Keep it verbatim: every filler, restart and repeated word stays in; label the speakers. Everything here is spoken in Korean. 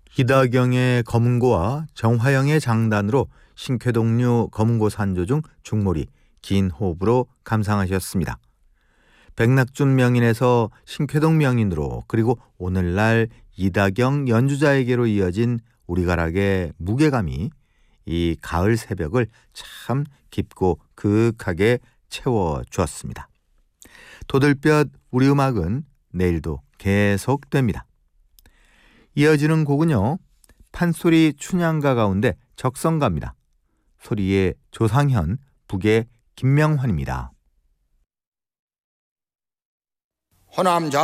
Speaker 1: 기다경의 검은고와 정화영의 장단으로 신쾌동류 검은고 산조 중 중몰이 긴 호흡으로 감상하셨습니다. 백낙준 명인에서 신쾌동 명인으로 그리고 오늘날 이다경 연주자에게로 이어진 우리가락의 무게감이 이 가을 새벽을 참 깊고 그윽하게 채워주었습니다. 도들볕 우리 음악은 내일도 계속됩니다. 이어지는 곡은요, 판소리 춘향가 가운데 적성가입니다. 소리의 조상현, 북의 김명환입니다.
Speaker 2: 호남 자